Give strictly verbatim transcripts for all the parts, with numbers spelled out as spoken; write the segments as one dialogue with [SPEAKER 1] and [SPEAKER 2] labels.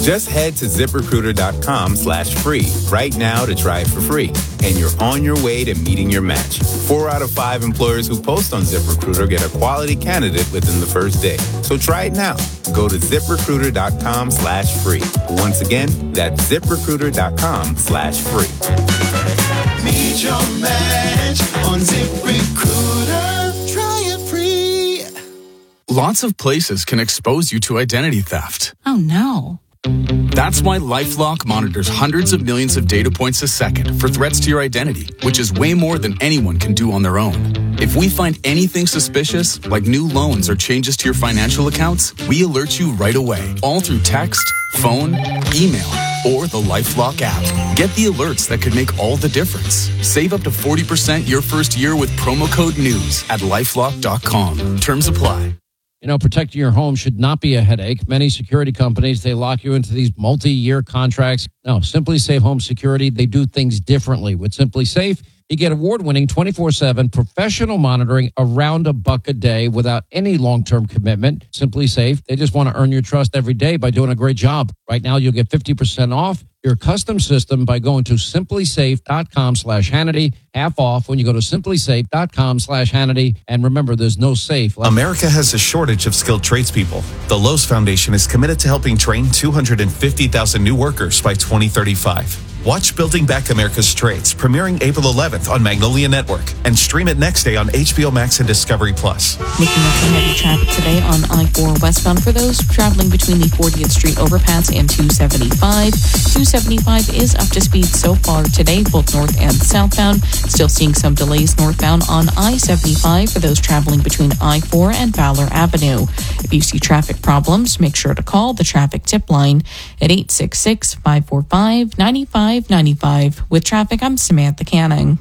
[SPEAKER 1] Just head to ZipRecruiter.com slash free right now to try it for free. And you're on your way to meeting your match. Four out of five employers who post on ZipRecruiter get a quality candidate within the first day. So try it now. Go to ZipRecruiter.com slash free. Once again, that's ZipRecruiter.com slash free.
[SPEAKER 2] Meet your match on ZipRecruiter. Try it free.
[SPEAKER 3] Lots of places can expose you to identity theft.
[SPEAKER 4] Oh, no.
[SPEAKER 3] That's why LifeLock monitors hundreds of millions of data points a second for threats to your identity, which is way more than anyone can do on their own. If we find anything suspicious, like new loans or changes to your financial accounts, we alert you right away, all through text, phone, email, or the LifeLock app. Get the alerts that could make all the difference. Save up to forty percent your first year with promo code NEWS at lifelock dot com. Terms apply.
[SPEAKER 5] You know, protecting your home should not be a headache. Many security companies, they lock you into these multi-year contracts. No, Simply Safe Home Security, they do things differently. With Simply Safe, you get award-winning twenty-four seven professional monitoring around a buck a day without any long-term commitment. Simply Safe, they just want to earn your trust every day by doing a great job. Right now, you'll get fifty percent off your custom system by going to simplysafe.com slash Hannity. Half off when you go to simplysafe.com slash Hannity. And remember, there's no safe.
[SPEAKER 6] America has a shortage of skilled tradespeople. The Lowe's Foundation is committed to helping train two hundred fifty thousand new workers by twenty thirty-five. Watch Building Back America's Trades, premiering April eleventh on Magnolia Network, and stream it next day on H B O Max and Discovery Plus.
[SPEAKER 7] Looking at some heavy traffic today on I four westbound for those traveling between the fortieth Street overpass and two seventy-five. two seventy-five is up to speed so far today, both north and southbound. Still seeing some delays northbound on I seventy-five for those traveling between I four and Valor Avenue. If you see traffic problems, make sure to call the traffic tip line at eight six six, five four five, nine five nine five. With traffic, I'm Samantha Canning.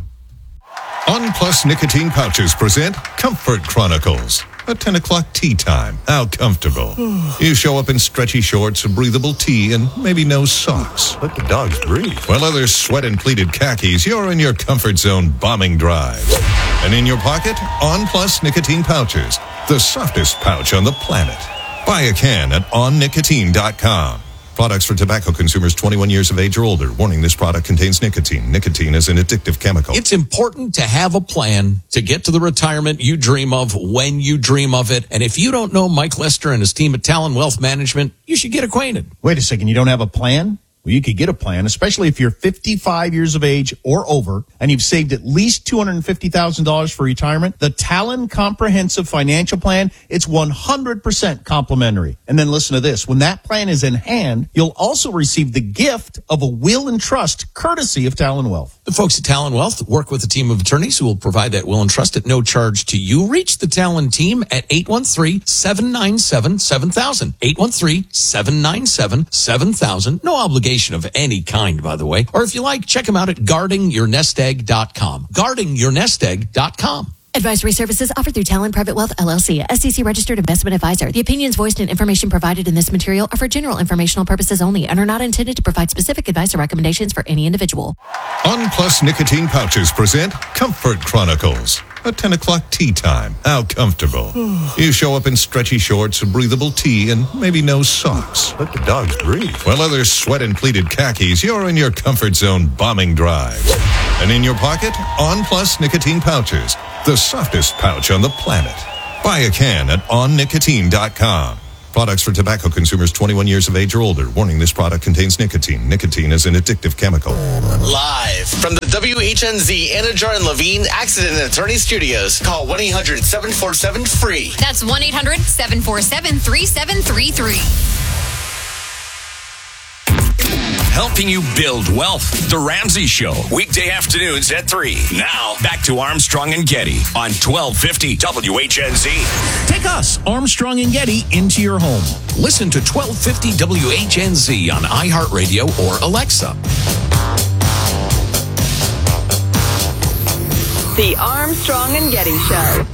[SPEAKER 8] On Plus Nicotine Pouches present Comfort Chronicles. A ten o'clock tea time. How comfortable. You show up in stretchy shorts, a breathable tee, and maybe no socks.
[SPEAKER 9] Let the dogs breathe.
[SPEAKER 8] While others sweat in pleated khakis, you're in your comfort zone bombing drives. And in your pocket, On Plus Nicotine Pouches. The softest pouch on the planet. Buy a can at on nicotine dot com. Products for tobacco consumers twenty-one years of age or older. Warning, this product contains nicotine. Nicotine is an addictive chemical.
[SPEAKER 10] It's important to have a plan to get to the retirement you dream of when you dream of it. And if you don't know Mike Lester and his team at Talon Wealth Management, you should get acquainted.
[SPEAKER 11] Wait a second, you don't have a plan? Well, you could get a plan, especially if you're fifty-five years of age or over and you've saved at least two hundred fifty thousand dollars for retirement. The Talon Comprehensive Financial Plan, it's one hundred percent complimentary. And then listen to this. When that plan is in hand, you'll also receive the gift of a will and trust courtesy of Talon Wealth.
[SPEAKER 10] The folks at Talon Wealth work with a team of attorneys who will provide that will and trust at no charge to you. Reach the Talon team at eight one three, seven nine seven, seven thousand. eight one three, seven nine seven, seven thousand. No obligation of any kind, by the way. Or if you like, check them out at guarding your nest egg dot com. guarding your nest egg dot com.
[SPEAKER 12] Advisory services offered through Talon Private Wealth, L L C, S E C registered investment advisor. The opinions voiced and information provided in this material are for general informational purposes only and are not intended to provide specific advice or recommendations for any individual.
[SPEAKER 8] On Plus Nicotine Pouches present Comfort Chronicles. A ten o'clock tea time. How comfortable. You show up in stretchy shorts, a breathable tee, and maybe no socks.
[SPEAKER 9] Let the dogs breathe.
[SPEAKER 8] While others sweat in pleated khakis, you're in your comfort zone bombing drives. And in your pocket, On Plus Nicotine Pouches. The softest pouch on the planet. Buy a can at on nicotine dot com. Products for tobacco consumers twenty-one years of age or older. Warning, this product contains nicotine. Nicotine is an addictive chemical.
[SPEAKER 13] Live from the W H N Z Anajar and Levine Accident and Attorney Studios. Call one eight hundred, seven four seven, F R E E.
[SPEAKER 14] That's one eight hundred, seven four seven, three seven three three.
[SPEAKER 15] Helping you build wealth. The Ramsey Show. Weekday afternoons at three. Now, back to Armstrong and Getty on twelve fifty W H N Z.
[SPEAKER 16] Take us, Armstrong and Getty, into your home.
[SPEAKER 10] Listen to twelve fifty W H N Z on iHeartRadio or Alexa.
[SPEAKER 17] The Armstrong and Getty Show.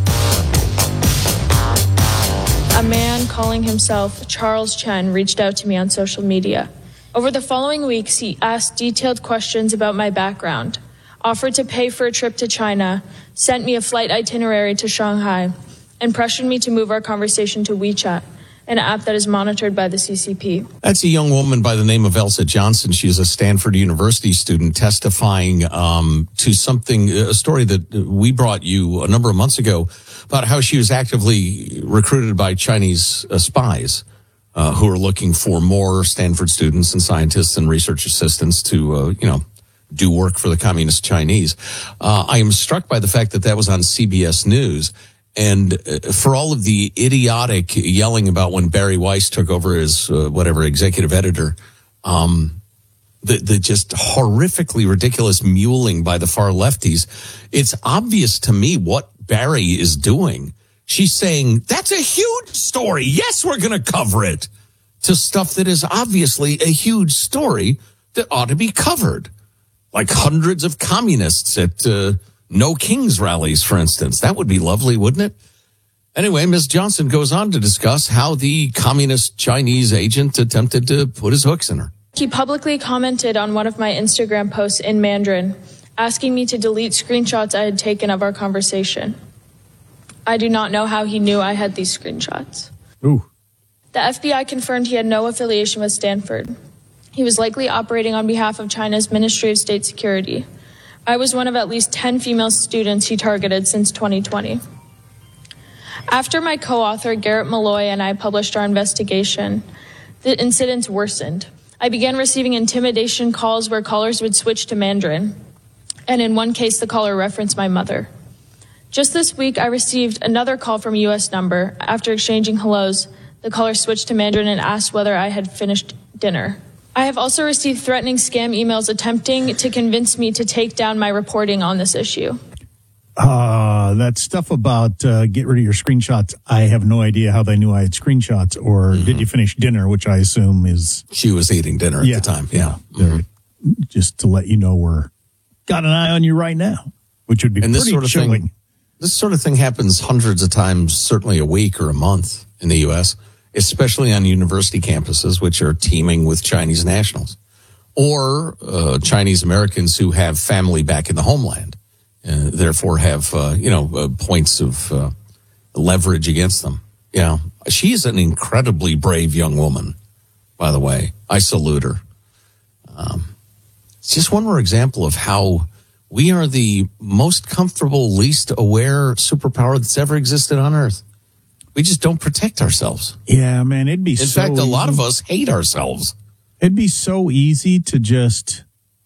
[SPEAKER 18] A man calling himself Charles Chen reached out to me on social media. Over the following weeks, he asked detailed questions about my background, offered to pay for a trip to China, sent me a flight itinerary to Shanghai, and pressured me to move our conversation to WeChat, an app that is monitored by the C C P.
[SPEAKER 10] That's a young woman by the name of Elsa Johnson. She's a Stanford University student testifying um, to something, a story that we brought you a number of months ago about how she was actively recruited by Chinese uh, spies uh, who are looking for more Stanford students and scientists and research assistants to, uh, you know, do work for the communist Chinese. Uh, I am struck by the fact that that was on C B S News. And uh, for all of the idiotic yelling about when Barry Weiss took over as uh, whatever executive editor, um, the, the just horrifically ridiculous mewling by the far lefties, it's obvious to me what Barry is doing. She's saying, that's a huge story. Yes, we're going to cover it. To stuff that is obviously a huge story that ought to be covered. Like hundreds of communists at uh, No Kings rallies, for instance. That would be lovely, wouldn't it? Anyway, Miz Johnson goes on to discuss how the communist Chinese agent attempted to put his hooks in her.
[SPEAKER 18] He publicly commented on one of my Instagram posts in Mandarin, asking me to delete screenshots I had taken of our conversation. I do not know how he knew I had these screenshots.
[SPEAKER 11] Ooh.
[SPEAKER 18] The F B I confirmed he had no affiliation with Stanford. He was likely operating on behalf of China's Ministry of State Security. I was one of at least ten female students he targeted since twenty twenty. After my co-author Garrett Malloy and I published our investigation, the incidents worsened. I began receiving intimidation calls where callers would switch to Mandarin, and in one case the caller referenced my mother. Just this week I received another call from a U S number. After exchanging hellos, the caller switched to Mandarin and asked whether I had finished dinner. I have also received threatening scam emails attempting to convince me to take down my reporting on this issue.
[SPEAKER 11] Uh, that stuff about uh, get rid of your screenshots, I have no idea how they knew I had screenshots, or mm-hmm. did you finish dinner, which I assume is...
[SPEAKER 10] She was eating dinner
[SPEAKER 11] yeah,
[SPEAKER 10] at the time, yeah.
[SPEAKER 11] yeah. Mm-hmm. Just to let you know we're got an eye on you right now, which would be
[SPEAKER 10] and
[SPEAKER 11] pretty
[SPEAKER 10] this sort of
[SPEAKER 11] chilling.
[SPEAKER 10] Thing, this sort of thing happens hundreds of times, certainly a week or a month in the U S, especially on university campuses, which are teeming with Chinese nationals or uh, Chinese Americans who have family back in the homeland, and therefore have, uh, you know, uh, points of uh, leverage against them. You know, she's an incredibly brave young woman, by the way. I salute her. Um, it's just one more example of how we are the most comfortable, least aware superpower that's ever existed on Earth. We just don't protect ourselves.
[SPEAKER 11] Yeah, man, it'd be
[SPEAKER 10] In
[SPEAKER 11] so
[SPEAKER 10] fact, a
[SPEAKER 11] easy.
[SPEAKER 10] lot of us hate ourselves.
[SPEAKER 11] It'd be so easy to just,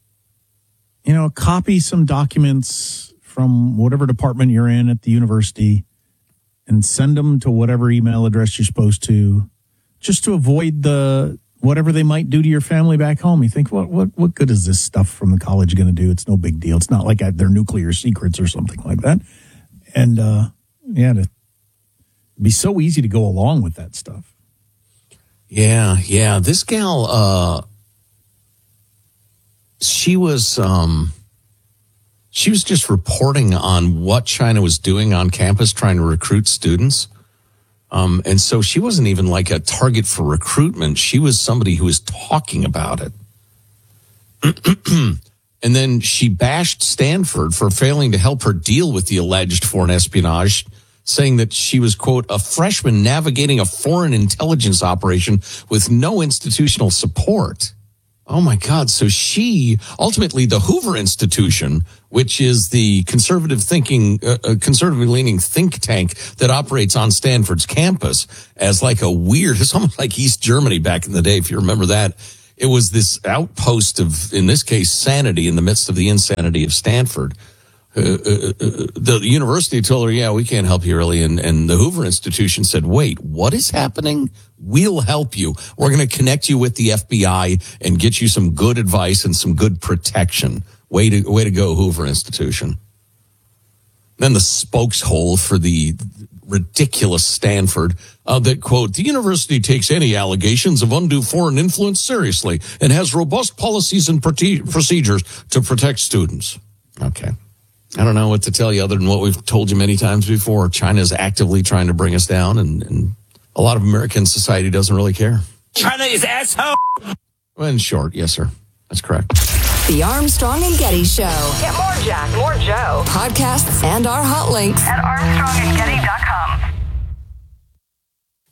[SPEAKER 11] you know, copy some documents from whatever department you're in at the university and send them to whatever email address you're supposed to, just to avoid the whatever they might do to your family back home. You think, what what what good is this stuff from the college going to do? It's no big deal. It's not like they're nuclear secrets or something like that. And uh, yeah, to be so easy to go along with that stuff.
[SPEAKER 10] Yeah, yeah. This gal, uh, she was, um, she was just reporting on what China was doing on campus, trying to recruit students. Um, and so she wasn't even like a target for recruitment. She was somebody who was talking about it. And then she bashed Stanford for failing to help her deal with the alleged foreign espionage, saying that she was, quote, a freshman navigating a foreign intelligence operation with no institutional support. Oh, my God. So she, ultimately, the Hoover Institution, which is the conservative thinking, uh, conservative leaning think tank that operates on Stanford's campus as like a weird, it's almost like East Germany back in the day, if you remember that. It was this outpost of, in this case, sanity in the midst of the insanity of Stanford. Uh, uh, uh, the university told her, yeah, we can't help you really. And, and the Hoover Institution said, wait, what is happening? We'll help you. We're going to connect you with the F B I and get you some good advice and some good protection. Way to, way to go, Hoover Institution. Then the spokeshole for the ridiculous Stanford, uh, that, quote, the university takes any allegations of undue foreign influence seriously and has robust policies and prote- procedures to protect students. Okay. I don't know what to tell you other than what we've told you many times before. China is actively trying to bring us down, and, and a lot of American society doesn't really care.
[SPEAKER 15] China is asshole.
[SPEAKER 10] Well, in short, yes, sir. That's correct.
[SPEAKER 4] The Armstrong and Getty Show.
[SPEAKER 17] Get more Jack, more Joe.
[SPEAKER 4] Podcasts and our hot links
[SPEAKER 17] At Armstrong and Getty dot com.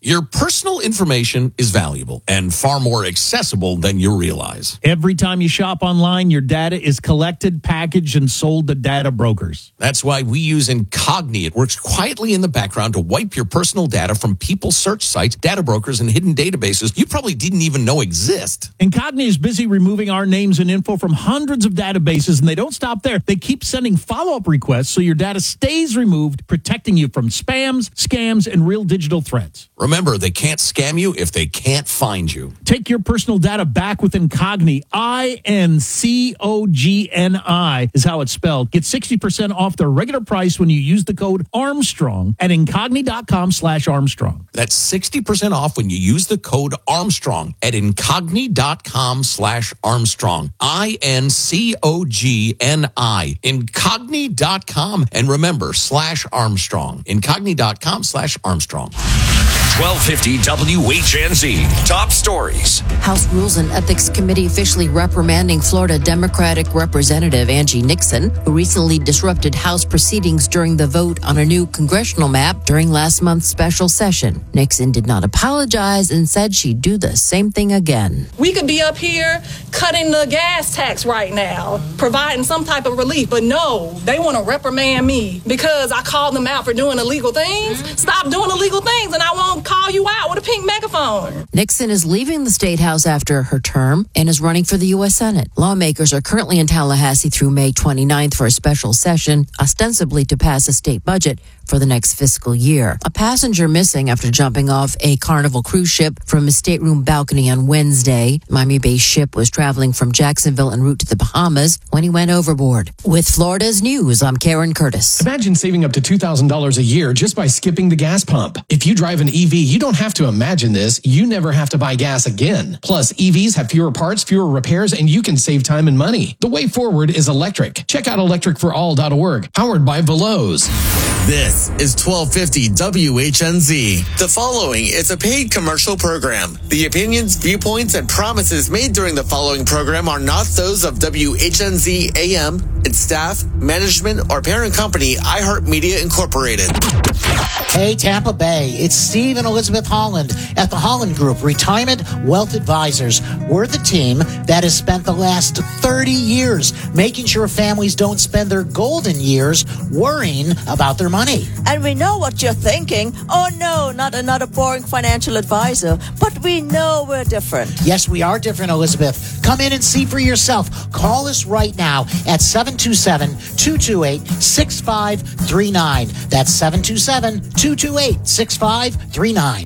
[SPEAKER 10] Your personal information is valuable and far more accessible than you realize.
[SPEAKER 16] Every time you shop online, your data is collected, packaged, and sold to data brokers.
[SPEAKER 10] That's why we use Incogni. It works quietly in the background to wipe your personal data from people's search sites, data brokers, and hidden databases you probably didn't even know exist.
[SPEAKER 16] Incogni is busy removing our names and info from hundreds of databases, and they don't stop there. They keep sending follow-up requests so your data stays removed, protecting you from spams, scams, and real digital threats.
[SPEAKER 10] Remember, they can't scam you if they can't find you.
[SPEAKER 16] Take your personal data back with Incogni. I N C O G N I is how it's spelled. Get sixty percent off their regular price when you use the code Armstrong at incogni.com slash Armstrong.
[SPEAKER 10] That's sixty percent off when you use the code Armstrong at incogni.com slash Armstrong. I N C O G N I. Incogni dot com. And remember, slash Armstrong. Incogni.com slash Armstrong.
[SPEAKER 15] twelve fifty W H N Z. Top stories.
[SPEAKER 19] House Rules and Ethics Committee officially reprimanding Florida Democratic Representative Angie Nixon, who recently disrupted House proceedings during the vote on a new congressional map during last month's special session. Nixon did not apologize and said she'd do the same thing again.
[SPEAKER 20] We could be up here cutting the gas tax right now, providing some type of relief, but no, they want to reprimand me because I called them out for doing illegal things. Stop doing illegal things and I won't call you out with a pink megaphone.
[SPEAKER 19] Nixon is leaving the State House after her term and is running for the U S Senate. Lawmakers are currently in Tallahassee through May twenty-ninth for a special session, ostensibly to pass a state budget for the next fiscal year. A passenger missing after jumping off a Carnival cruise ship from his stateroom balcony on Wednesday. Miami-based ship was traveling from Jacksonville en route to the Bahamas when he went overboard. With Florida's news, I'm Karen Curtis.
[SPEAKER 21] Imagine saving up to two thousand dollars a year just by skipping the gas pump. If you drive an E V, you don't have to imagine this. You never have to buy gas again. Plus, E Vs have fewer parts, fewer repairs, and you can save time and money. The way forward is electric. Check out electric for all dot org, powered by Veloz.
[SPEAKER 13] This is twelve fifty W H N Z. The following is a paid commercial program. The opinions, viewpoints, and promises made during the following program are not those of W H N Z A M, its staff, management, or parent company, iHeartMedia Incorporated.
[SPEAKER 22] Hey, Tampa Bay, it's Steve and Elizabeth Holland at the Holland Group, Retirement Wealth Advisors. We're the team that has spent the last thirty years making sure families don't spend their golden years worrying about their money.
[SPEAKER 23] And we know what you're thinking. Oh, no, not another boring financial advisor. But we know we're different.
[SPEAKER 22] Yes, we are different, Elizabeth. Come in and see for yourself. Call us right now at seven two seven, two two eight, six five three nine. That's seven two seven, two two eight, six five three nine.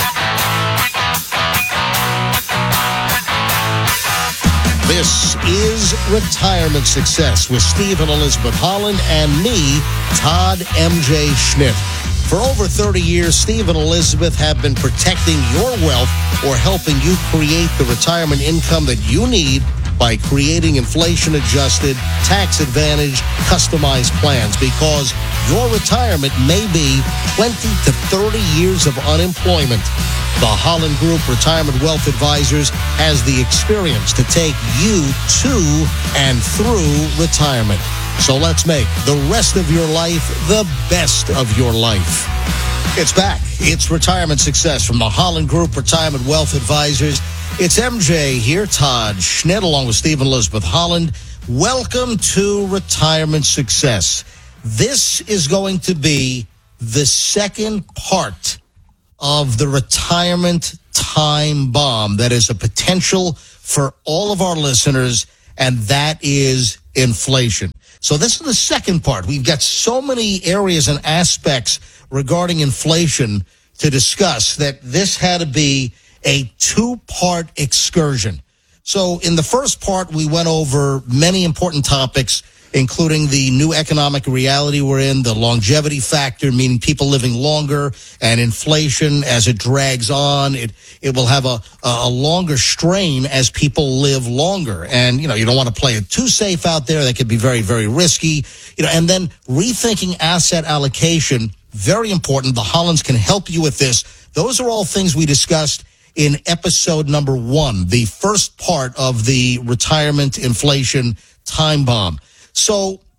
[SPEAKER 24] This is Retirement Success with Steve and Elizabeth Holland and me, Todd M J Schnitt. For over thirty years, Steve and Elizabeth have been protecting your wealth or helping you create the retirement income that you need by creating inflation-adjusted, tax-advantaged, customized plans, because your retirement may be twenty to thirty years of unemployment. The Holland Group Retirement Wealth Advisors has the experience to take you to and through retirement. So let's make the rest of your life the best of your life. It's back. It's Retirement Success from the Holland Group Retirement Wealth Advisors. It's M J here, Todd Schnitt, along with Steve and Elizabeth Holland. Welcome to Retirement Success. This is going to be the second part of the retirement time bomb that is a potential for all of our listeners, and that is inflation. So this is the second part. We've got so many areas and aspects regarding inflation to discuss that this had to be a two-part excursion. So in the first part, we went over many important topics, including the new economic reality we're in, the longevity factor, meaning people living longer, and inflation as it drags on. It it will have a, a longer strain as people live longer. And, you know, you don't want to play it too safe out there. That could be very, very risky. You know, and then rethinking asset allocation, very important. The Hollands can help you with this. Those are all things we discussed in episode number one, the first part of the retirement inflation time bomb. So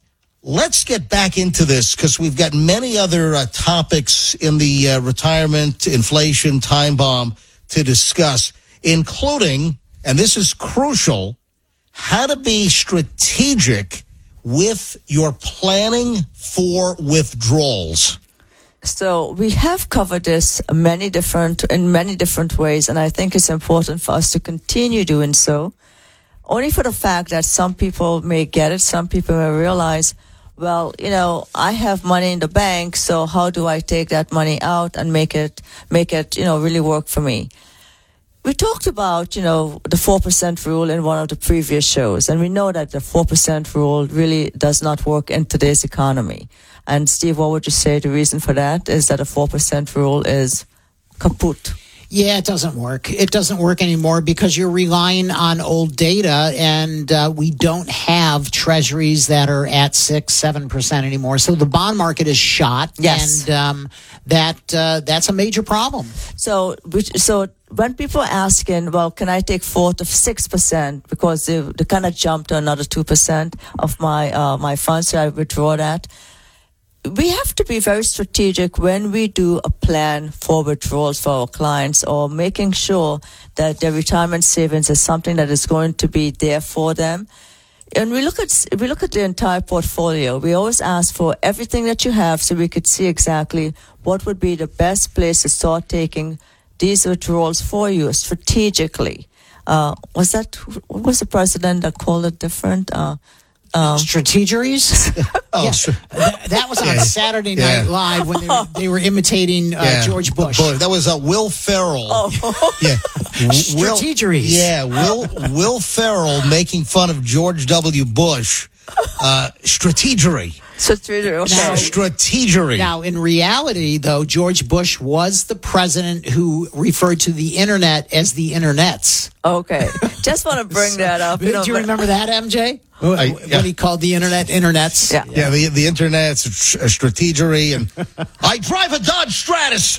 [SPEAKER 24] let's get back into this because we've got many other uh, topics in the uh, retirement, inflation, time bomb to discuss, including, and this is crucial, how to be strategic with your planning for withdrawals.
[SPEAKER 23] So we have covered this many different in many different ways, and I think it's important for us to continue doing so. Only for the fact that some people may get it, some people may realize, well, you know, I have money in the bank, so how do I take that money out and make it make it, you know, really work for me? We talked about, you know, the four percent rule in one of the previous shows, and we know that the four percent rule really does not work in today's economy. And Steve, what would you say the reason for that is that a four percent rule is kaput?
[SPEAKER 22] Yeah, it doesn't work. It doesn't work anymore because you're relying on old data, and uh, we don't have treasuries that are at six, seven percent anymore. So the bond market is shot,
[SPEAKER 23] yes,
[SPEAKER 22] and um, that uh, that's a major problem.
[SPEAKER 23] So, which, so when people are asking, well, can I take four to six percent because they, they kind of jumped to another two percent of my uh, my funds, so I withdraw that. We have to be very strategic when we do a plan for withdrawals for our clients, or making sure that their retirement savings is something that is going to be there for them. And we look at we look at the entire portfolio. We always ask for everything that you have, so we could see exactly what would be the best place to start taking these withdrawals for you strategically. Uh, was that what was the president that called it different? Uh,
[SPEAKER 22] Um, Strategeries?
[SPEAKER 24] oh,
[SPEAKER 22] yeah.
[SPEAKER 24] sure.
[SPEAKER 22] That, that was on
[SPEAKER 24] Yeah.
[SPEAKER 22] Saturday Night
[SPEAKER 24] Yeah.
[SPEAKER 22] Live when they were, they were imitating uh,
[SPEAKER 24] Yeah.
[SPEAKER 22] George Bush.
[SPEAKER 24] Boy, that was uh, Will Ferrell.
[SPEAKER 23] Oh.
[SPEAKER 24] Yeah. Will,
[SPEAKER 22] Strategeries.
[SPEAKER 24] yeah, Will Will Ferrell making fun of George W. Bush. Uh, strategery.
[SPEAKER 23] Strategery. Okay.
[SPEAKER 22] Now,
[SPEAKER 24] strategery.
[SPEAKER 22] Now, in reality, though, George Bush was the president who referred to the internet as the internets.
[SPEAKER 23] Okay. Just want to bring that up.
[SPEAKER 22] Do you, you remember that, M J?
[SPEAKER 24] I,
[SPEAKER 22] when
[SPEAKER 24] yeah.
[SPEAKER 22] he called the internet internets?
[SPEAKER 23] Yeah.
[SPEAKER 24] Yeah, the the internet's a strategery, and I drive a Dodge Stratus.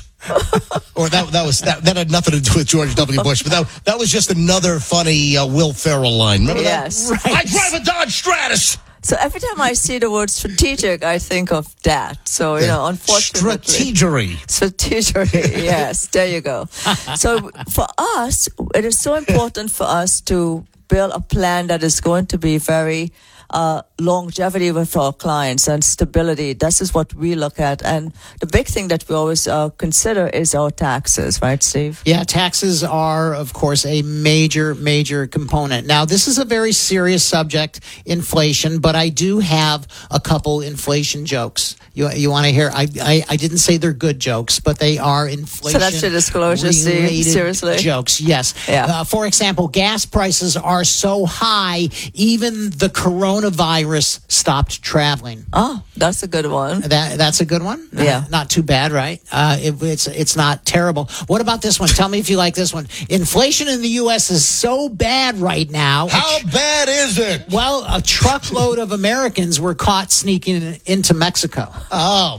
[SPEAKER 24] or that that was that, that had nothing to do with George W. Bush, but that that was just another funny uh, Will Ferrell line. Remember
[SPEAKER 23] Yes.
[SPEAKER 24] that?
[SPEAKER 22] Right.
[SPEAKER 24] I drive a Dodge Stratus.
[SPEAKER 23] So every time I see the word strategic, I think of that. So, you know, unfortunately.
[SPEAKER 24] Strategery.
[SPEAKER 23] Strategery, yes. There you go. So for us, it is so important for us to build a plan that is going to be very uh, longevity with our clients and stability. This is what we look at. And the big thing that we always uh, consider is our taxes, right, Steve?
[SPEAKER 22] Yeah, taxes are, of course, a major, major component. Now, this is a very serious subject, inflation, but I do have a couple inflation jokes. You you want to hear? I, I I didn't say they're good jokes, but they are inflation.
[SPEAKER 23] So that's your disclosure, Steve?
[SPEAKER 22] related
[SPEAKER 23] Seriously?
[SPEAKER 22] Jokes, yes.
[SPEAKER 23] Yeah.
[SPEAKER 22] Uh, for example, gas prices are so high, even the coronavirus stopped traveling.
[SPEAKER 23] Oh, that's a good one.
[SPEAKER 22] That that's a good one.
[SPEAKER 23] Yeah.
[SPEAKER 22] Uh, not too bad, right? Uh, it, it's it's not terrible. What about this one? Tell me if you like this one. Inflation in the U S is so bad right now.
[SPEAKER 24] How bad is it?
[SPEAKER 22] Well, a truckload of Americans were caught sneaking into Mexico.
[SPEAKER 24] Oh.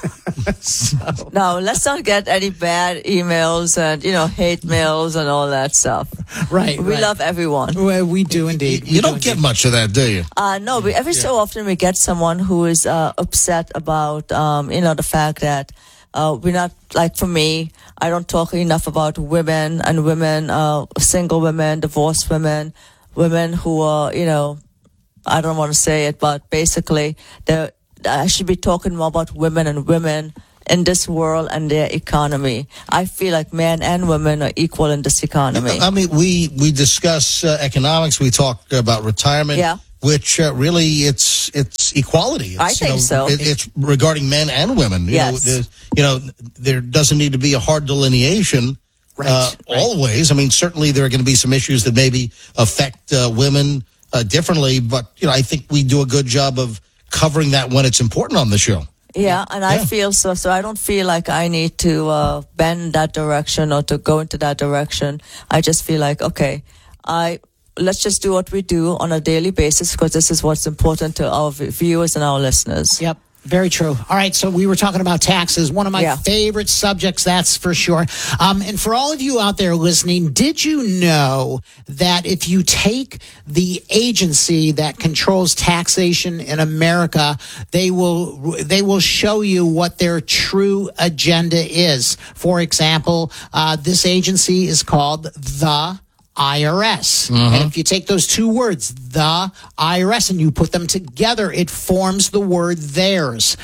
[SPEAKER 22] so.
[SPEAKER 23] Now, let's not get any bad emails and, you know, hate mails and all that stuff.
[SPEAKER 22] Right.
[SPEAKER 23] We
[SPEAKER 22] right.
[SPEAKER 23] love everyone.
[SPEAKER 22] Well, we do indeed.
[SPEAKER 24] You
[SPEAKER 22] we
[SPEAKER 24] don't
[SPEAKER 22] do
[SPEAKER 24] get
[SPEAKER 22] indeed.
[SPEAKER 24] much of that, do you?
[SPEAKER 23] Uh, no, but every so often we get someone who is uh, upset about, um, you know, the fact that uh, we're not, like for me, I don't talk enough about women and women, uh, single women, divorced women, women who are, you know, I don't want to say it, but basically, they're I should be talking more about women and women in this world and their economy. I feel like men and women are equal in this economy.
[SPEAKER 24] I mean, we we discuss uh, economics. We talk about retirement.
[SPEAKER 23] Yeah.
[SPEAKER 24] Which uh, really, it's it's equality. It's,
[SPEAKER 23] I think
[SPEAKER 24] you know,
[SPEAKER 23] so.
[SPEAKER 24] It, it's regarding men and women. You
[SPEAKER 23] Yes.
[SPEAKER 24] Know, you know, there doesn't need to be a hard delineation.
[SPEAKER 22] Right,
[SPEAKER 24] Uh,
[SPEAKER 22] right.
[SPEAKER 24] Always. I mean, certainly there are going to be some issues that maybe affect uh, women uh, differently, but you know, I think we do a good job of covering that when it's important on the show.
[SPEAKER 23] Yeah, and I
[SPEAKER 24] Yeah.
[SPEAKER 23] feel so. So I don't feel like I need to uh, bend that direction or to go into that direction. I just feel like, okay, I let's just do what we do on a daily basis because this is what's important to our v- viewers and our listeners.
[SPEAKER 22] Yep. Very true. All right, so we were talking about taxes, one of my
[SPEAKER 23] Yeah.
[SPEAKER 22] favorite subjects, that's for sure. Um, and for all of you out there listening, did you know that if you take the agency that controls taxation in America, they will they will show you what their true agenda is. For example, uh, this agency is called the I R S.
[SPEAKER 24] Mhm.
[SPEAKER 22] And if you take those two words, the I R S, and you put them together, it forms the word theirs.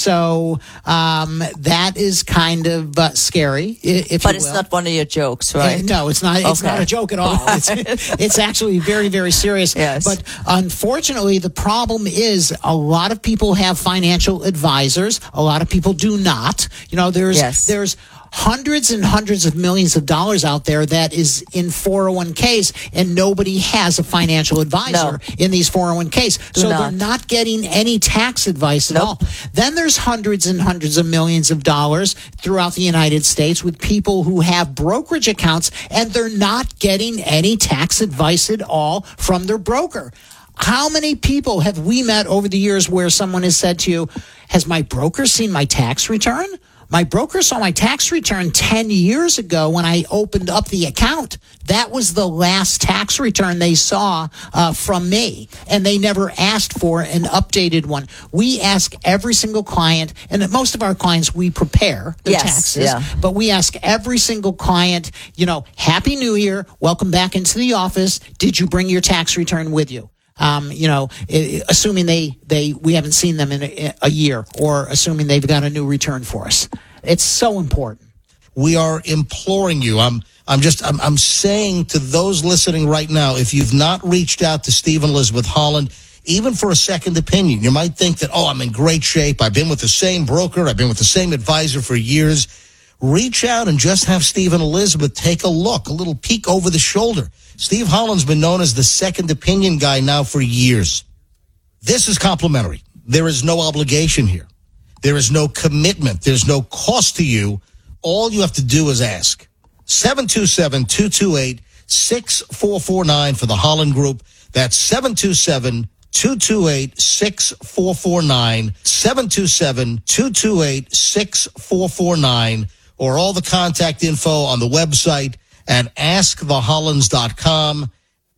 [SPEAKER 22] So um, that is kind of uh, scary, i- if
[SPEAKER 23] But
[SPEAKER 22] you
[SPEAKER 23] it's
[SPEAKER 22] will.
[SPEAKER 23] not one of your jokes, right?
[SPEAKER 22] Uh, no, it's not. It's
[SPEAKER 23] Okay.
[SPEAKER 22] not a joke at all. It's, it's actually very, very serious.
[SPEAKER 23] Yes.
[SPEAKER 22] But unfortunately, the problem is a lot of people have financial advisors. A lot of people do not. You know, there's
[SPEAKER 23] Yes.
[SPEAKER 22] there's hundreds and hundreds of millions of dollars out there that is in four oh one k's, and nobody has a financial advisor
[SPEAKER 23] No.
[SPEAKER 22] in these four oh one k's.
[SPEAKER 23] Do
[SPEAKER 22] So
[SPEAKER 23] not.
[SPEAKER 22] they're not getting any tax advice at all. Then there's hundreds and hundreds of millions of dollars throughout the United States with people who have brokerage accounts, and they're not getting any tax advice at all from their broker. How many people have we met over the years where someone has said to you, has my broker seen my tax return? My broker saw my tax return ten years ago when I opened up the account. That was the last tax return they saw uh, from me, and they never asked for an updated one. We ask every single client, and most of our clients, we prepare their
[SPEAKER 23] Yes,
[SPEAKER 22] taxes,
[SPEAKER 23] yeah.
[SPEAKER 22] but we ask every single client, you know, Happy New Year, welcome back into the office. Did you bring your tax return with you? Um, you know, i- assuming they, they, we haven't seen them in a, a year, or assuming they've got a new return for us. It's so important.
[SPEAKER 24] We are imploring you. I'm I'm just I'm, I'm saying to those listening right now, if you've not reached out to Steve and Elizabeth Holland, even for a second opinion, you might think that, oh, I'm in great shape. I've been with the same broker. I've been with the same advisor for years. Reach out and just have Steve and Elizabeth take a look, a little peek over the shoulder. Steve Holland's been known as the second opinion guy now for years. This is complimentary. There is no obligation here. There is no commitment. There's no cost to you. All you have to do is ask. seven two seven, two two eight, six four four nine for the Holland Group. That's seven two seven, two two eight, six four four nine, seven two seven, two two eight, six four four nine, or all the contact info on the website at ask the hollands dot com,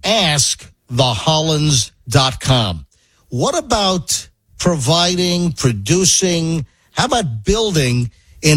[SPEAKER 24] ask the hollands dot com. What about providing, producing, how about building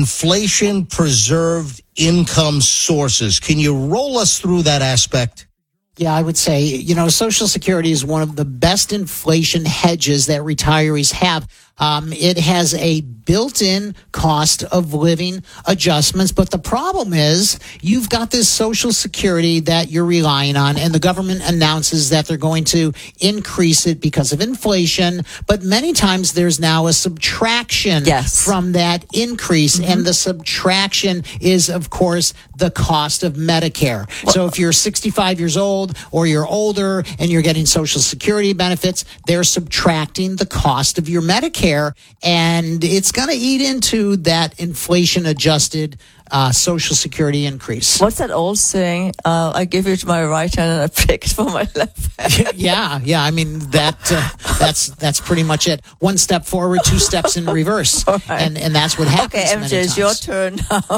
[SPEAKER 24] inflation-preserved income sources? Can you roll us through that aspect?
[SPEAKER 22] Yeah, I would say, you know, Social Security is one of the best inflation hedges that retirees have. Um, it has a built-in cost of living adjustments, but the problem is you've got this Social Security that you're relying on, and the government announces that they're going to increase it because of inflation, but many times there's now a subtraction
[SPEAKER 23] Yes.
[SPEAKER 22] from that increase, and the subtraction is, of course, the cost of Medicare. So if you're sixty-five years old or you're older and you're getting Social Security benefits, they're subtracting the cost of your Medicare, and it's going to eat into that inflation-adjusted uh, Social Security increase.
[SPEAKER 23] What's that old saying? Uh, I give you to my right hand and I pick it for my left hand.
[SPEAKER 22] yeah, yeah. I mean that uh, that's that's pretty much it. One step forward, two steps in reverse, and and that's what happens.
[SPEAKER 23] Okay, M J,
[SPEAKER 22] many
[SPEAKER 23] it's your
[SPEAKER 22] times.
[SPEAKER 23] turn now.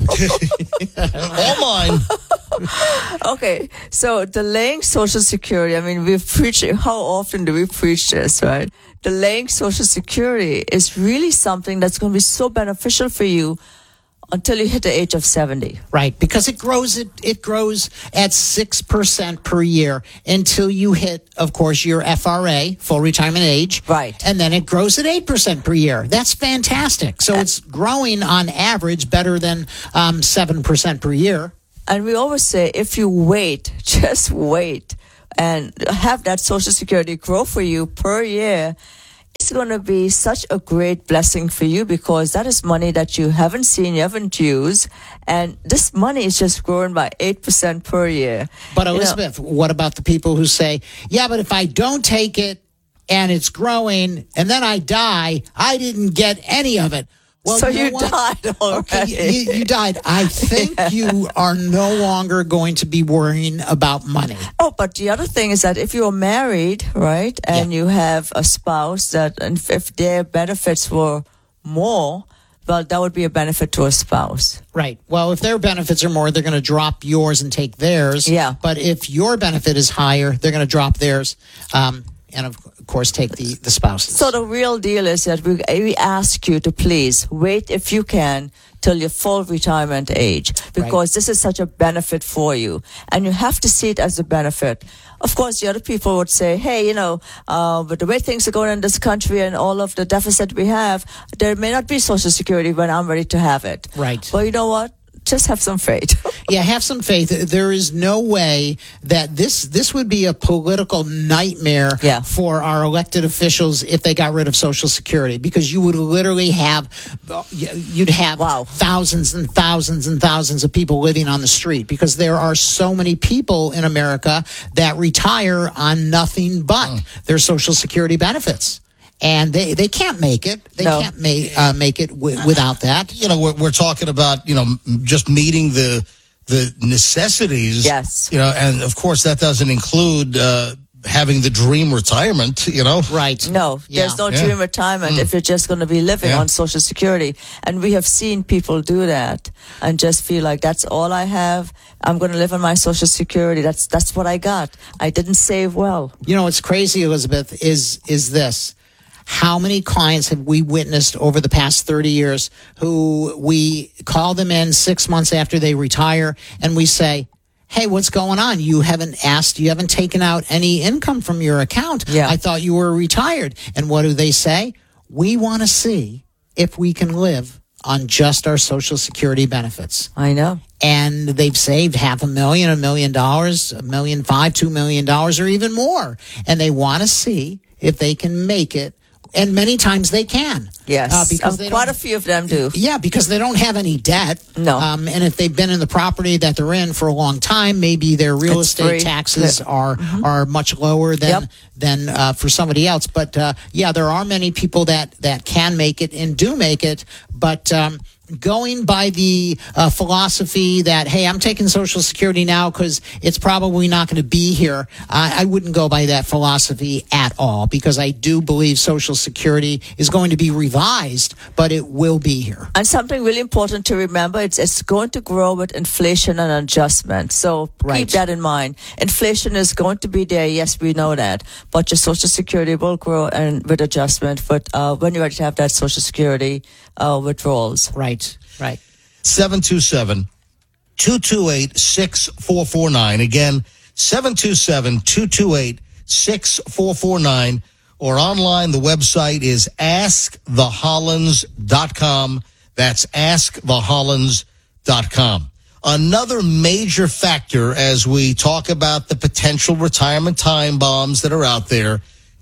[SPEAKER 24] All mine.
[SPEAKER 23] Okay, so delaying Social Security, I mean, we've preached, how often do we preach this, right? Delaying Social Security is really something that's going to be so beneficial for you until you hit the age of seventy.
[SPEAKER 22] Right, because it grows it it grows at six percent per year until you hit, of course, your F R A, full retirement age.
[SPEAKER 23] Right.
[SPEAKER 22] And then it grows at eight percent per year. That's fantastic. So it's growing on average better than um, seven percent per year.
[SPEAKER 23] And we always say, if you wait, just wait, and have that Social Security grow for you per year, it's going to be such a great blessing for you, because that is money that you haven't seen, you haven't used, and this money is just growing by eight percent per year.
[SPEAKER 22] But
[SPEAKER 23] You know,
[SPEAKER 22] Elizabeth, what about the people who say, yeah, but if I don't take it and it's growing and then I die, I didn't get any of it? Well,
[SPEAKER 23] so
[SPEAKER 22] you
[SPEAKER 23] you,
[SPEAKER 22] know what?
[SPEAKER 23] died already.
[SPEAKER 22] Okay, you, you died. I think you are no longer going to be worrying about money.
[SPEAKER 23] Oh, but the other thing is that if you're married, right, and you have a spouse that, and if, if their benefits were more, well, that would be a benefit to a spouse.
[SPEAKER 22] Right. Well, if their benefits are more, they're going to drop yours and take theirs.
[SPEAKER 23] Yeah.
[SPEAKER 22] But if your benefit is higher, they're going to drop theirs. Um, and of course, take the, the spouses.
[SPEAKER 23] So the real deal is that we, we ask you to please wait if you can till your full retirement age, because
[SPEAKER 22] Right.
[SPEAKER 23] this is such a benefit for you. And you have to see it as a benefit. Of course, the other people would say, hey, you know, uh, with the way things are going in this country and all of the deficit we have, there may not be Social Security when I'm ready to have it.
[SPEAKER 22] Right.
[SPEAKER 23] Well, you know what? Just have some faith.
[SPEAKER 22] Yeah, have some faith. There is no way that this this would be a political nightmare
[SPEAKER 23] Yeah.
[SPEAKER 22] for our elected officials if they got rid of Social Security, because you would literally have you'd have
[SPEAKER 23] Wow.
[SPEAKER 22] thousands and thousands and thousands of people living on the street, because there are so many people in America that retire on nothing but their Social Security benefits. And they, they can't make it. They
[SPEAKER 23] No.
[SPEAKER 22] can't make uh, make it w- without that.
[SPEAKER 24] You know, we're, we're talking about, you know, m- just meeting the the necessities.
[SPEAKER 23] Yes.
[SPEAKER 24] You know, and of course that doesn't include uh, having the dream retirement, you know.
[SPEAKER 22] Right.
[SPEAKER 23] No, there's no
[SPEAKER 24] Yeah.
[SPEAKER 23] dream retirement if you're just going to be living
[SPEAKER 24] Yeah.
[SPEAKER 23] on Social Security. And we have seen people do that and just feel like that's all I have. I'm going to live on my Social Security. That's that's what I got. I didn't save well.
[SPEAKER 22] You know what's crazy, Elizabeth, is is this. How many clients have we witnessed over the past thirty years who we call them in six months after they retire and we say, hey, what's going on? You haven't asked, you haven't taken out any income from your account.
[SPEAKER 23] Yeah.
[SPEAKER 22] I thought you were retired. And what do they say? We want to see if we can live on just our Social Security benefits.
[SPEAKER 23] I know.
[SPEAKER 22] And they've saved half a million, a million dollars, a million five, two million dollars, or even more. And they want to see if they can make it. And many times they can.
[SPEAKER 23] Yes.
[SPEAKER 22] Uh, because
[SPEAKER 23] Uh,
[SPEAKER 22] they
[SPEAKER 23] quite
[SPEAKER 22] don't-
[SPEAKER 23] a few of them do.
[SPEAKER 22] Yeah, because they don't have any debt.
[SPEAKER 23] No.
[SPEAKER 22] Um, and if they've been in the property that they're in for a long time, maybe their real
[SPEAKER 23] It's
[SPEAKER 22] estate
[SPEAKER 23] free.
[SPEAKER 22] taxes
[SPEAKER 23] Yeah.
[SPEAKER 22] are are much lower than
[SPEAKER 23] Yep.
[SPEAKER 22] than uh, for somebody else. But uh, yeah, there are many people that that can make it and do make it. But um, going by the uh, philosophy that, hey, I'm taking Social Security now because it's probably not going to be here, I, I wouldn't go by that philosophy at all, because I do believe Social Security is going to be revised, but it will be here.
[SPEAKER 23] And something really important to remember, it's it's going to grow with inflation and adjustment. So
[SPEAKER 22] Right.
[SPEAKER 23] keep that in mind. Inflation is going to be there, yes, we know that. But your Social Security will grow and with adjustment but uh, when you're ready to have that Social Security uh, withdrawals.
[SPEAKER 22] Right, right.
[SPEAKER 24] seven two seven, two two eight, six four four nine. Again, seven two seven, two two eight, six four four nine. Or online, the website is ask the hollands dot com. That's ask the hollands dot com. Another major factor as we talk about the potential retirement time bombs that are out there,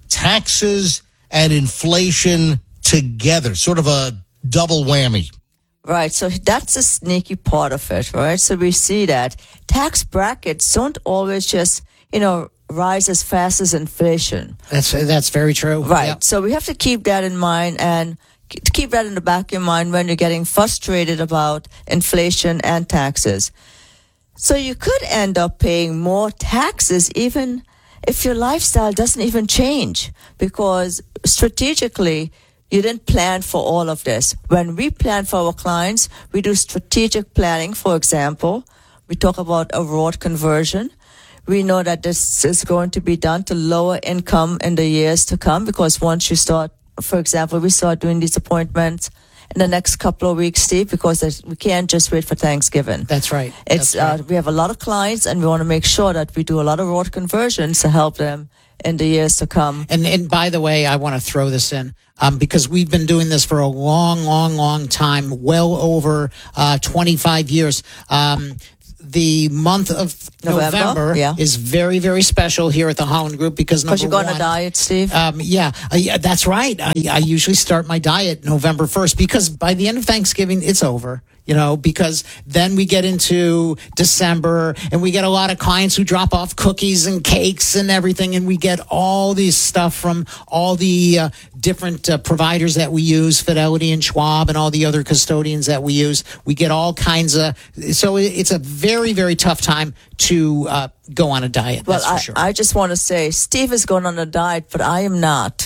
[SPEAKER 24] taxes and inflation together, sort of a double whammy.
[SPEAKER 23] Right, so that's a sneaky part of it, right? So we see that tax brackets don't always just, you know, rise as fast as inflation.
[SPEAKER 22] That's that's very true.
[SPEAKER 23] Right,
[SPEAKER 22] Yep.
[SPEAKER 23] so we have to keep that in mind and k- keep that in the back of your mind when you're getting frustrated about inflation and taxes. So you could end up paying more taxes even if your lifestyle doesn't even change, because strategically, you didn't plan for all of this. When we plan for our clients, we do strategic planning. For example, we talk about a road conversion. We know that this is going to be done to lower income in the years to come, because once you start, for example, we start doing these appointments in the next couple of weeks, Steve, because there's- we can't just wait for Thanksgiving.
[SPEAKER 22] That's right.
[SPEAKER 23] It's
[SPEAKER 22] That's right.
[SPEAKER 23] uh, we have a lot of clients, and we want to make sure that we do a lot of road conversions to help them in the years to come.
[SPEAKER 22] And and by the way, I want to throw this in um, because we've been doing this for a long, long, long time, well over uh, twenty-five years. Um, the month of
[SPEAKER 23] November,
[SPEAKER 22] November,
[SPEAKER 23] yeah.
[SPEAKER 22] is very, very special here at the Holland Group because number
[SPEAKER 23] Because you're going
[SPEAKER 22] one,
[SPEAKER 23] to diet, Steve.
[SPEAKER 22] Um, yeah, uh, yeah, that's right. I, I usually start my diet November first because by the end of Thanksgiving, it's over. You know, because then we get into December and we get a lot of clients who drop off cookies and cakes and everything. And we get all this stuff from all the uh, different uh, providers that we use, Fidelity and Schwab and all the other custodians that we use. We get all kinds of, so it's a very, very tough time to uh, go on a diet.
[SPEAKER 23] Well,
[SPEAKER 22] that's for
[SPEAKER 23] I,
[SPEAKER 22] sure.
[SPEAKER 23] I just want to say, Steve is going on a diet, but I am not.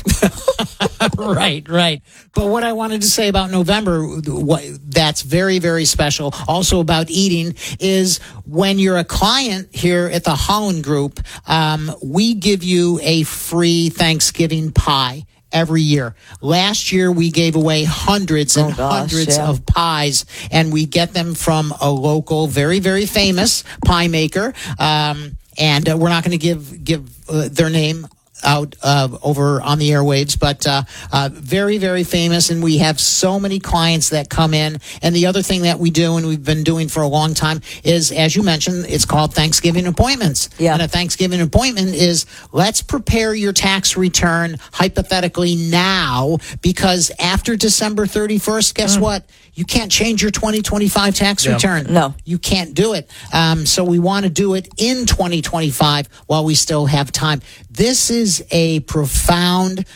[SPEAKER 22] Right, right. But what I wanted to say about November, what, that's very, very special, also about eating, is when you're a client here at the Holland Group, um, we give you a free Thanksgiving pie every year. Last year, we gave away hundreds and
[SPEAKER 23] oh gosh,
[SPEAKER 22] hundreds
[SPEAKER 23] yeah.
[SPEAKER 22] of pies, and we get them from a local, very, very famous pie maker. Um, and uh, we're not going to give give uh, their name out uh, over on the airwaves, but uh, uh, very, very famous, and we have so many clients that come in. And the other thing that we do, and we've been doing for a long time, is, as you mentioned, it's called Thanksgiving appointments.
[SPEAKER 23] Yeah.
[SPEAKER 22] And a Thanksgiving appointment is, let's prepare your tax return hypothetically now, because after December thirty-first, guess mm. what? You can't change your twenty twenty-five tax
[SPEAKER 23] Yeah.
[SPEAKER 22] return.
[SPEAKER 23] No.
[SPEAKER 22] You can't do it. Um, so we want to do it in twenty twenty-five while we still have time. This is a profound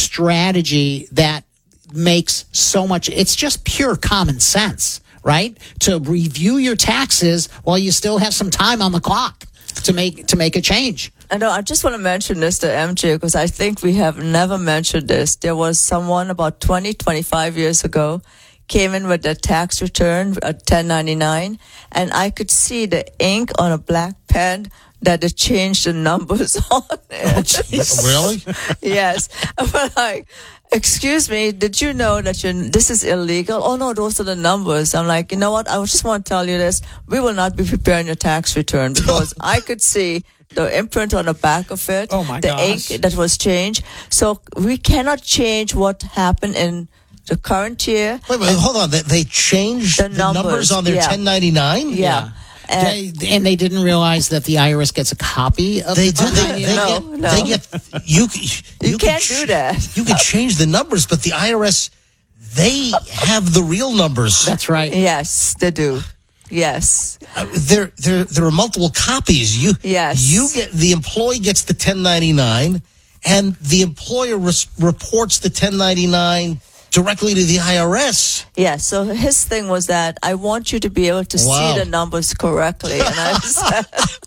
[SPEAKER 22] strategy that makes so much, it's just pure common sense, right? To review your taxes while you still have some time on the clock to make to make a change.
[SPEAKER 23] I know. I just want to mention this to M J because I think we have never mentioned this. There was someone about twenty, twenty-five years ago came in with a tax return, a ten ninety-nine, and I could see the ink on a black pen that it changed the numbers on it.
[SPEAKER 24] Oh, really?
[SPEAKER 23] Yes. But like, excuse me, did you know that you this is illegal? Oh, no, those are the numbers. I'm like, you know what? I just want to tell you this. We will not be preparing your tax return because I could see the imprint on the back of it,
[SPEAKER 22] oh my
[SPEAKER 23] the
[SPEAKER 22] gosh.
[SPEAKER 23] ink that was changed. So we cannot change what happened in the current year.
[SPEAKER 24] Wait, wait, hold on. They, they changed the,
[SPEAKER 23] The
[SPEAKER 24] numbers,
[SPEAKER 23] numbers,
[SPEAKER 24] on their
[SPEAKER 23] yeah.
[SPEAKER 24] ten ninety-nine?
[SPEAKER 23] Yeah.
[SPEAKER 22] They, and they didn't realize that the I R S gets a copy of
[SPEAKER 24] They
[SPEAKER 22] the
[SPEAKER 24] do. They, they,
[SPEAKER 23] No,
[SPEAKER 24] get,
[SPEAKER 23] no.
[SPEAKER 24] they get. You, you,
[SPEAKER 23] You
[SPEAKER 24] can
[SPEAKER 23] can't
[SPEAKER 24] ch-
[SPEAKER 23] do that.
[SPEAKER 24] You can change the numbers, but the I R S, they have the real numbers.
[SPEAKER 22] That's right.
[SPEAKER 23] Yes, they do. Yes.
[SPEAKER 24] Uh, there, there, there are multiple copies. You,
[SPEAKER 23] Yes.
[SPEAKER 24] You get the employee gets the ten ninety-nine, and the employer res- reports the ten ninety-nine directly to the I R S.
[SPEAKER 23] Yeah, so his thing was that I want you to be able to
[SPEAKER 24] Wow.
[SPEAKER 23] see the numbers correctly. And I said,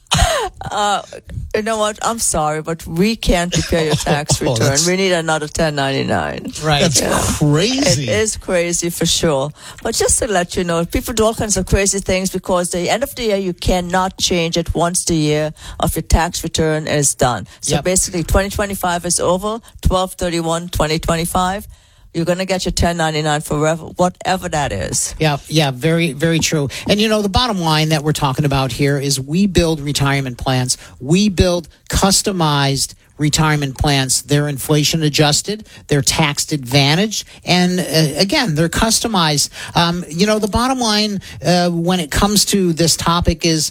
[SPEAKER 23] uh, you know what? I'm sorry, but we can't prepare your tax
[SPEAKER 24] Oh,
[SPEAKER 23] return.
[SPEAKER 24] that's-
[SPEAKER 23] We need another ten ninety-nine.
[SPEAKER 22] Right.
[SPEAKER 24] That's
[SPEAKER 23] Yeah.
[SPEAKER 24] crazy.
[SPEAKER 23] It is crazy for sure. But just to let you know, people do all kinds of crazy things because the end of the year, you cannot change it once the year of your tax return is done. So
[SPEAKER 22] Yep.
[SPEAKER 23] basically, twenty twenty-five is over, twelve thirty-one twenty twenty-five. You're going to get your ten ninety-nine forever, whatever that is.
[SPEAKER 22] Yeah, yeah, very, very true. And you know, the bottom line that we're talking about here is we build retirement plans. We build customized retirement plans. They're inflation adjusted, they're tax advantaged, and uh, again, they're customized. Um, you know, the bottom line uh, when it comes to this topic is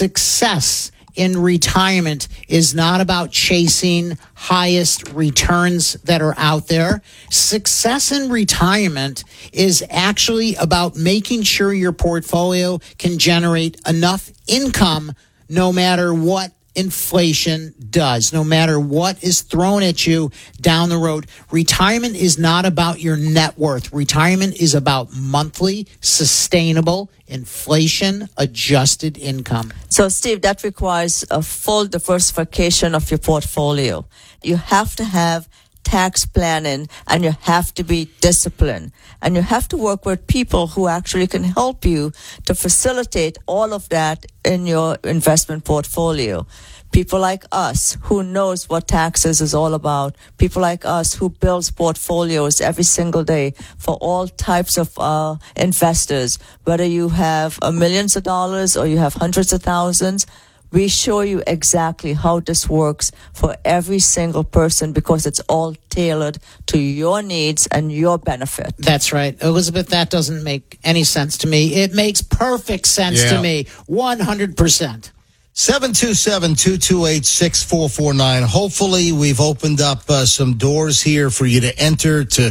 [SPEAKER 22] success in retirement is not about chasing highest returns that are out there. Success in retirement is actually about making sure your portfolio can generate enough income no matter what inflation does, no matter what is thrown at you down the road. Retirement is not about your net worth. Retirement is about monthly, sustainable, inflation adjusted income.
[SPEAKER 23] So, Steve, that requires a full diversification of your portfolio. You have to have tax planning and you have to be disciplined and you have to work with people who actually can help you to facilitate all of that in your investment portfolio. People like us who knows what taxes is all about. People like us who builds portfolios every single day for all types of uh, investors. Whether you have uh, millions of dollars or you have hundreds of thousands, we show you exactly how this works for every single person because it's all tailored to your needs and your benefit.
[SPEAKER 22] That's right. Elizabeth, that doesn't make any sense to me. It makes perfect sense
[SPEAKER 24] Yeah.
[SPEAKER 22] to me. one hundred percent.
[SPEAKER 24] seven two seven, two two eight, six four four nine. Hopefully, we've opened up uh, some doors here for you to enter to